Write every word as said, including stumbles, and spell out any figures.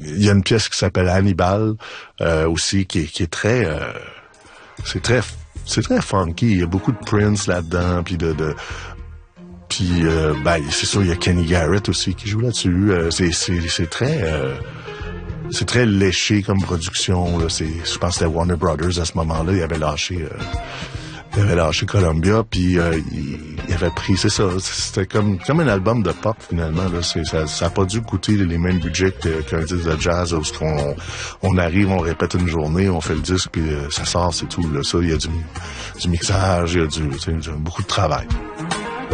il y a une pièce qui s'appelle Hannibal euh, aussi, qui est, qui est très... Euh, c'est très c'est très funky. Il y a beaucoup de Prince là-dedans, puis de... de puis, euh, ben, c'est sûr, il y a Kenny Garrett aussi qui joue là-dessus. Euh, c'est, c'est, c'est très... Euh, c'est très léché comme production. Là. C'est, je pense que c'était Warner Brothers à ce moment-là. Il avait lâché... Euh, il avait lâché Columbia, puis euh, il, il avait pris... C'est ça, c'était comme comme un album de pop, finalement. Là. C'est, ça ça a pas dû coûter les mêmes budgets qu'un disque de jazz, où on, on arrive, on répète une journée, on fait le disque, puis euh, ça sort, c'est tout. Là. Ça, il y a du, du mixage, il y a du, du beaucoup de travail.